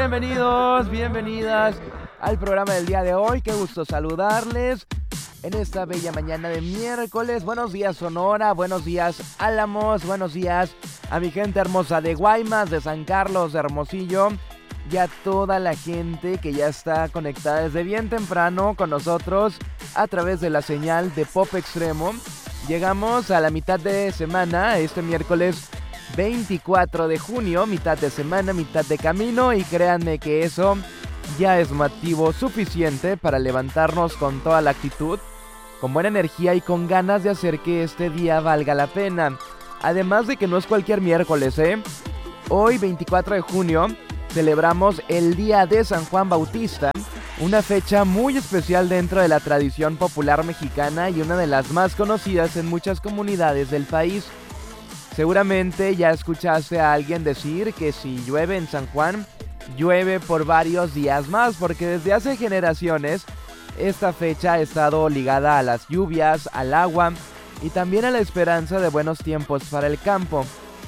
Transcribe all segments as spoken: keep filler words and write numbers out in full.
Bienvenidos, bienvenidas al programa del día de hoy. Qué gusto saludarles en esta bella mañana de miércoles. Buenos días Sonora, buenos días Álamos, buenos días a mi gente hermosa de Guaymas, de San Carlos, de Hermosillo y a toda la gente que ya está conectada desde bien temprano con nosotros a través de la señal de Pop Extremo. Llegamos a la mitad de semana, este miércoles veinticuatro de junio, mitad de semana, mitad de camino, y créanme que eso ya es motivo suficiente para levantarnos con toda la actitud, con buena energía y con ganas de hacer que este día valga la pena. Además de que no es cualquier miércoles, ¿eh? Hoy, veinticuatro de junio, celebramos el Día de San Juan Bautista, una fecha muy especial dentro de la tradición popular mexicana y una de las más conocidas en muchas comunidades del país. Seguramente ya escuchaste a alguien decir que si llueve en San Juan, llueve por varios días más, porque desde hace generaciones esta fecha ha estado ligada a las lluvias, al agua y también a la esperanza de buenos tiempos para el campo.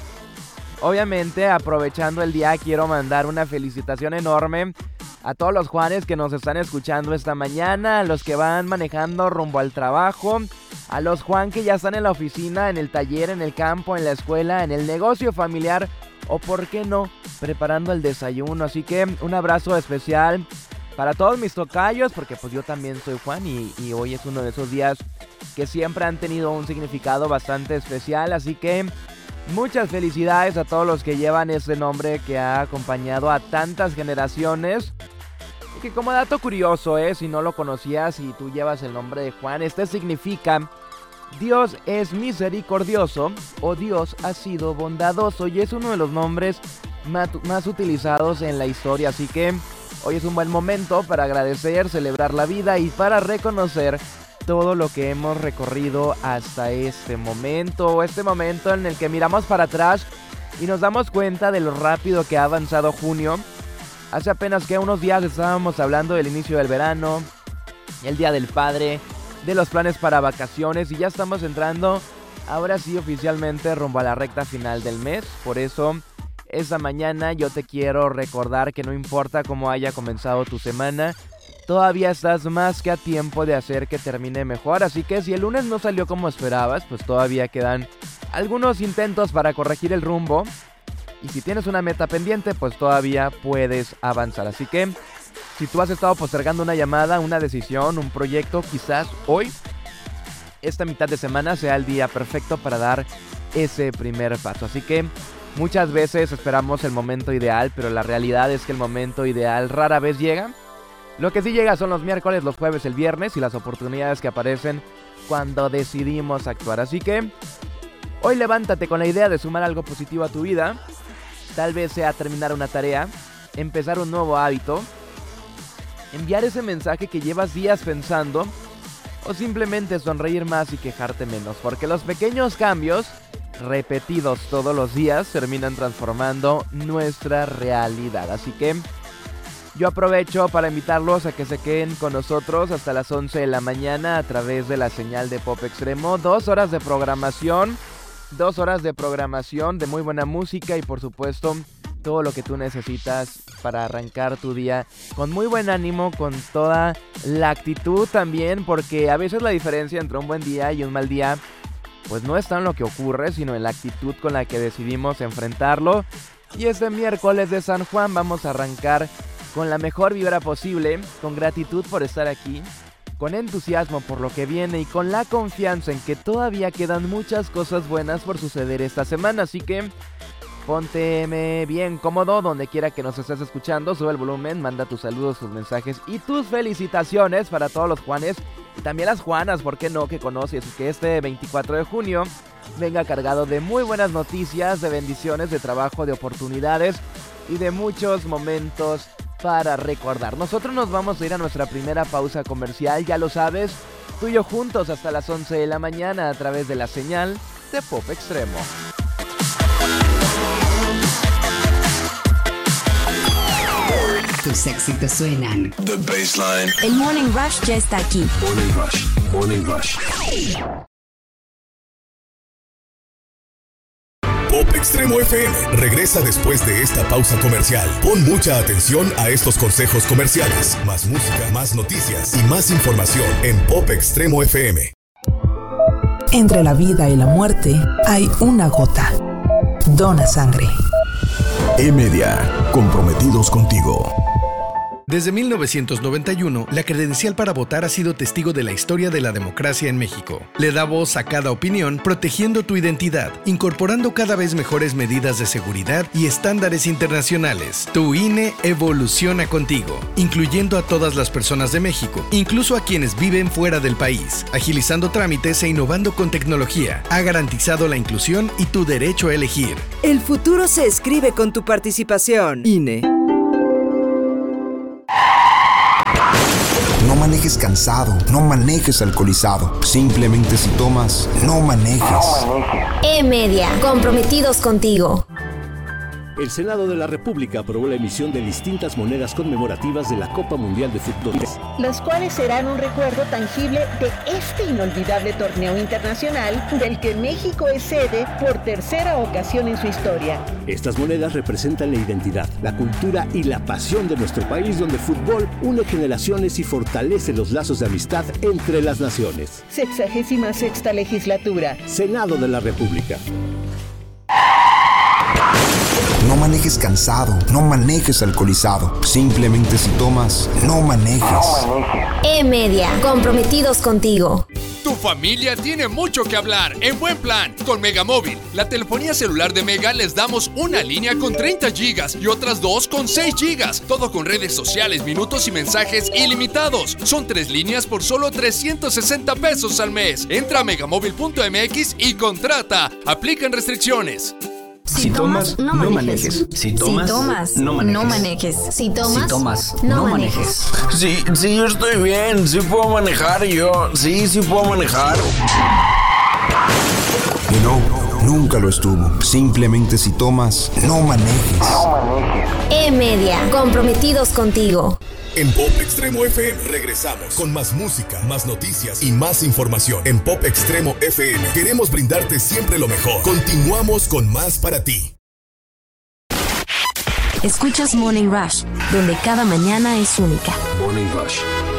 Obviamente, aprovechando el día, quiero mandar una felicitación enorme a todos los Juanes que nos están escuchando esta mañana, a los que van manejando rumbo al trabajo, a los Juan que ya están en la oficina, en el taller, en el campo, en la escuela, en el negocio familiar o, por qué no, preparando el desayuno. Así que un abrazo especial para todos mis tocayos, porque pues yo también soy Juan y, y hoy es uno de esos días que siempre han tenido un significado bastante especial. Así que muchas felicidades a todos los que llevan ese nombre que ha acompañado a tantas generaciones. Y que como dato curioso, ¿eh? Si no lo conocías y tú llevas el nombre de Juan, este significa Dios es misericordioso o Dios ha sido bondadoso, y es uno de los nombres más, más utilizados en la historia. Así que hoy es un buen momento para agradecer, celebrar la vida y para reconocer todo lo que hemos recorrido hasta este momento, este momento en el que miramos para atrás y nos damos cuenta de lo rápido que ha avanzado junio. Hace apenas que unos días estábamos hablando del inicio del verano, el Día del Padre, de los planes para vacaciones, y ya estamos entrando ahora sí oficialmente rumbo a la recta final del mes. Por eso esta mañana yo te quiero recordar que no importa cómo haya comenzado tu semana, todavía estás más que a tiempo de hacer que termine mejor. Así que si el lunes no salió como esperabas, pues todavía quedan algunos intentos para corregir el rumbo. Y si tienes una meta pendiente, pues todavía puedes avanzar. Así que si tú has estado postergando una llamada, una decisión, un proyecto, quizás hoy, esta mitad de semana, sea el día perfecto para dar ese primer paso. Así que muchas veces esperamos el momento ideal, pero la realidad es que el momento ideal rara vez llega. Lo que sí llega son los miércoles, los jueves, el viernes y las oportunidades que aparecen cuando decidimos actuar. Así que hoy levántate con la idea de sumar algo positivo a tu vida. Tal vez sea terminar una tarea, empezar un nuevo hábito, enviar ese mensaje que llevas días pensando, o simplemente sonreír más y quejarte menos, porque los pequeños cambios repetidos todos los días terminan transformando nuestra realidad. Así que yo aprovecho para invitarlos a que se queden con nosotros hasta las once de la mañana a través de la señal de Pop Extremo. Dos horas de programación, dos horas de programación de muy buena música y por supuesto todo lo que tú necesitas para arrancar tu día con muy buen ánimo, con toda la actitud también, porque a veces la diferencia entre un buen día y un mal día pues no está en lo que ocurre, sino en la actitud con la que decidimos enfrentarlo. Y este miércoles de San Juan vamos a arrancar con la mejor vibra posible, con gratitud por estar aquí, con entusiasmo por lo que viene y con la confianza en que todavía quedan muchas cosas buenas por suceder esta semana. Así que ponte bien cómodo donde quiera que nos estés escuchando, sube el volumen, manda tus saludos, tus mensajes y tus felicitaciones para todos los Juanes y también las Juanas, ¿por qué no?, que conoces, y que este veinticuatro de junio venga cargado de muy buenas noticias, de bendiciones, de trabajo, de oportunidades y de muchos momentos para recordar. Nosotros nos vamos a ir a nuestra primera pausa comercial, ya lo sabes, tú y yo juntos hasta las once de la mañana a través de la señal de Pop Extremo. Tus éxitos suenan. The Baseline. El Morning Rush ya está aquí. Morning Rush. Morning Rush. Pop Extremo F M regresa después de esta pausa comercial. Pon mucha atención a estos consejos comerciales. Más música, más noticias y más información en Pop Extremo F M. Entre la vida y la muerte hay una gota. Dona sangre. E-Media, comprometidos contigo. Desde mil novecientos noventa y uno, la credencial para votar ha sido testigo de la historia de la democracia en México. Le da voz a cada opinión, protegiendo tu identidad, incorporando cada vez mejores medidas de seguridad y estándares internacionales. Tu I N E evoluciona contigo, incluyendo a todas las personas de México, incluso a quienes viven fuera del país, agilizando trámites e innovando con tecnología. Ha garantizado la inclusión y tu derecho a elegir. El futuro se escribe con tu participación. I N E. No manejes cansado, no manejes alcoholizado. Simplemente si tomas, no manejes. E-Media, comprometidos contigo. El Senado de la República aprobó la emisión de distintas monedas conmemorativas de la Copa Mundial de Fútbol, las cuales serán un recuerdo tangible de este inolvidable torneo internacional del que México es sede por tercera ocasión en su historia. Estas monedas representan la identidad, la cultura y la pasión de nuestro país, donde el fútbol une generaciones y fortalece los lazos de amistad entre las naciones. Sexagésima sexta legislatura. Senado de la República. No manejes cansado, no manejes alcoholizado. Simplemente si tomas, no manejes. E-Media, comprometidos contigo. Tu familia tiene mucho que hablar en buen plan. Con Megamóvil, la telefonía celular de Mega, les damos una línea con treinta gigas y otras dos con seis gigas. Todo con redes sociales, minutos y mensajes ilimitados. Son tres líneas por solo trescientos sesenta pesos al mes. Entra a megamóvil punto m x y contrata. Aplican restricciones. Si, si tomas, tomas, no manejes. Si tomas, si tomas no manejes. No manejes. Si tomas, si tomas no, no manejes. manejes. Sí, sí, yo estoy bien. Sí puedo manejar yo. Sí, sí puedo manejar. Y no, nunca lo estuvo. Simplemente si tomas, no manejes. No manejes. E-Media, comprometidos contigo. En Pop Extremo F M regresamos con más música, más noticias y más información. En Pop Extremo F M queremos brindarte siempre lo mejor. Continuamos con más para ti. Escuchas Morning Rush, donde cada mañana es única. Morning Rush.